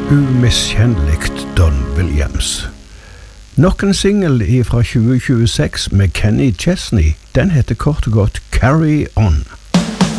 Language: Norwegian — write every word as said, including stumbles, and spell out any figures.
Umiskjennelikt Don Williams. Nok en single fra tjue tjueseks med Kenny Chesney. Den heter kort og godt Carry On.